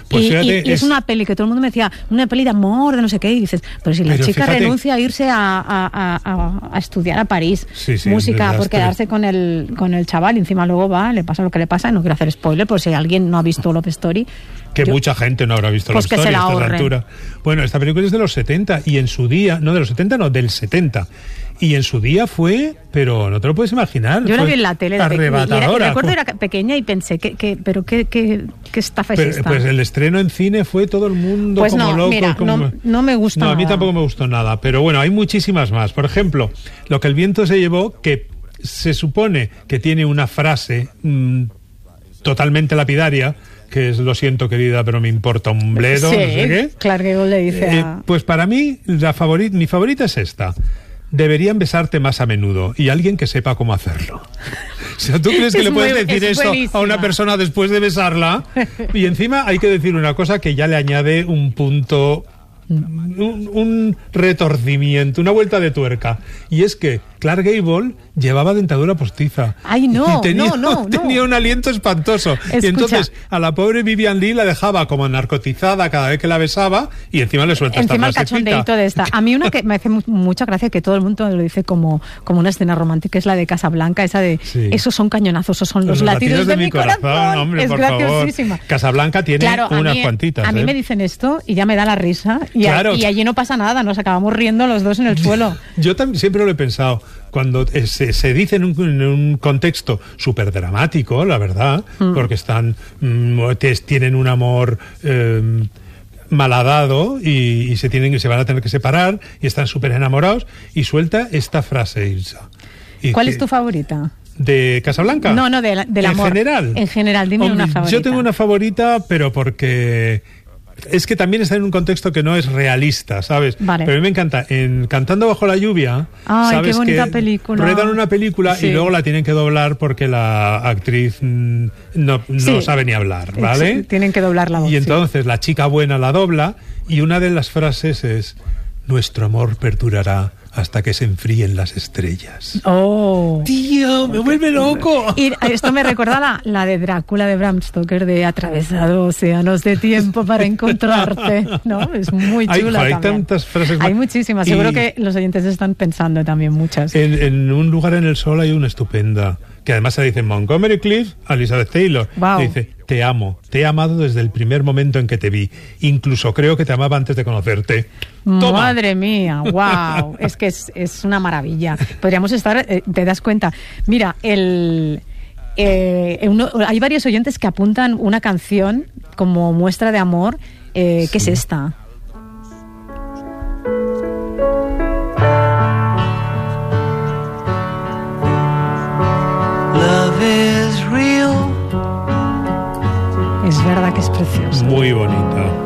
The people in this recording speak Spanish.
Pues y, fíjate, y es una peli que todo el mundo me decía, una peli de amor, de no sé qué, y dices, pero si la chica renuncia a irse a estudiar a París, música, por quedarse con el chaval, y encima luego va, le pasa lo que le pasa, y no quiero hacer spoiler, por si alguien no ha visto Love Story. Que mucha gente no habrá visto Love Story a esta altura. Bueno, esta película es de los 70, y en su día, no de los 70, no, del 70. Y en su día fue, pero no te lo puedes imaginar. Yo la vi en la tele. Arrebatadora. Y recuerdo era pequeña y pensé, pero qué estafa es esta. Pues el estreno en cine fue todo el mundo pues como loco. Mira, no me gusta nada. No, a mí tampoco me gustó nada. Pero bueno, hay muchísimas más. Por ejemplo, Lo que el viento se llevó, que se supone que tiene una frase totalmente lapidaria, que es: lo siento, querida, pero me importa un bledo, sí, no sé qué. Clark Gable le dice Pues para mí, mi favorita es esta: deberían besarte más a menudo, y alguien que sepa cómo hacerlo. O sea, ¿tú crees que le puedes decir eso a una persona después de besarla? Y encima hay que decir una cosa que ya le añade un punto, un retorcimiento, una vuelta de tuerca, y es que Clark Gable llevaba dentadura postiza. ¡Ay, no! Y tenía un aliento espantoso. Escucha. Y entonces a la pobre Vivian Leigh la dejaba como narcotizada cada vez que la besaba, y encima le suelta esta frasecita. Encima el cachondeito de esta. A mí una que me hace mucha gracia, que todo el mundo lo dice como una escena romántica, es la de Casablanca, esa de esos son cañonazos, esos son los latidos de mi corazón. Hombre, es graciosísima. Favor. Casablanca tiene unas cuantitas. A mí me dicen esto y ya me da la risa, y allí no pasa nada, nos acabamos riendo los dos en el suelo. Yo también siempre lo he pensado. Cuando se dice en un contexto súper dramático, la verdad, porque tienen un amor malhadado y se van a tener que separar y están súper enamorados, y suelta esta frase, Ilsa. ¿Cuál es tu favorita? ¿De Casablanca? No, del amor. En general, dime una favorita. Yo tengo una favorita, pero porque es que también está en un contexto que no es realista, ¿sabes? Vale. Pero a mí me encanta. En Cantando bajo la lluvia, ¿sabes? Qué bonita que película. ruedan una película y luego la tienen que doblar porque la actriz no sabe ni hablar, ¿vale? Tienen que doblar la voz. Y entonces la chica buena la dobla, y una de las frases es: nuestro amor perdurará hasta que se enfríen las estrellas. ¡Oh! ¡Tío, me vuelve loco! Y esto me recuerda la de Drácula de Bram Stoker, de atravesado océanos de tiempo para encontrarte, ¿no? Es muy chula. Hay tantas frases. Hay muchísimas. Seguro que los oyentes están pensando también muchas. En Un lugar en el sol hay una estupenda, que además se dice en Montgomery Clift a Elizabeth Taylor. Wow. Dice: te amo, te he amado desde el primer momento en que te vi. Incluso creo que te amaba antes de conocerte. ¡Toma! Madre mía, wow. Es que es una maravilla. Podríamos estar, te das cuenta. Mira, hay varios oyentes que apuntan una canción como muestra de amor, que es esta. Es verdad que es preciosa. Muy bonita.